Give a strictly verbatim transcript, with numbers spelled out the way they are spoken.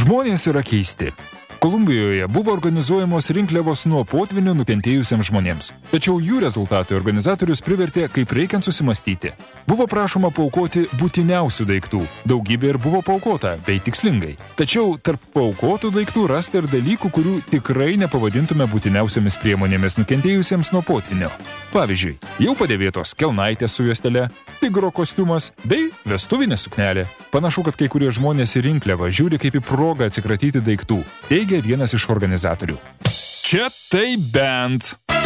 Žmonės yra keisti. Kolumbijoje buvo organizuojamos rinkliavos nuo potvynio nukentėjusiems žmonėms. Tačiau jų rezultatai organizatorius privertė, kaip reikiant susimastyti. Buvo prašoma paaukoti būtiniausių daiktų. Daugybė ir buvo paaukota, bei tikslingai. Tačiau tarp paaukotų daiktų rasta ir dalykų, kurių tikrai nepavadintume būtiniausiamis priemonėmis nukentėjusiems nuo potvynio. Pavyzdžiui, jau padėvėtos kelnaitės su juostele, tigro kostiumas bei vestuvinė suknelė. Panašu, kad kai kurie žmonės į rinkliavą žiūri kaip į progą atsikratyti daiktų, teigia vienas iš organizatorių. Čia tai bent.